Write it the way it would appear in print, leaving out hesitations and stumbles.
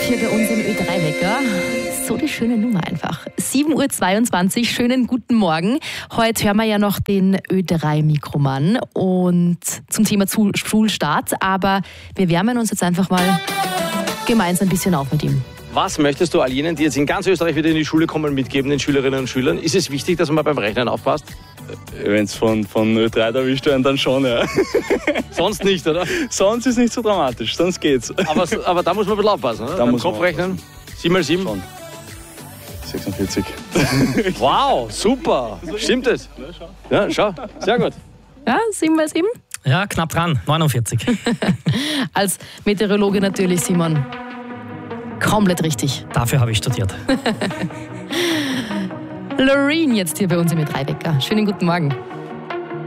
hier bei uns im Ö3-Wecker. So die schöne Nummer einfach. 7.22 Uhr, schönen guten Morgen. Heute hören wir ja noch den Ö3-Mikromann und zum Thema Schulstart. Aber wir wärmen uns jetzt einfach mal gemeinsam ein bisschen auf mit ihm. Was möchtest du all jenen, die jetzt in ganz Österreich wieder in die Schule kommen, mitgeben, den Schülerinnen und Schülern? Ist es wichtig, dass man beim Rechnen aufpasst? Wenn es von Ö3 erwischt werden, dann schon, ja. Sonst nicht, oder? Sonst ist nicht so dramatisch, sonst geht's. Aber da muss man ein bisschen aufpassen, oder? Da Beim muss man Kopfrechnen? 7 mal 7? Schon. 46. Wow, super. Stimmt es? Ja, schau. Sehr gut. Ja, 7 mal 7? Ja, knapp dran, 49. Als Meteorologe natürlich, Simon. Komplett richtig. Dafür habe ich studiert. Loreen jetzt hier bei uns im Ö3-Wecker. Schönen guten Morgen.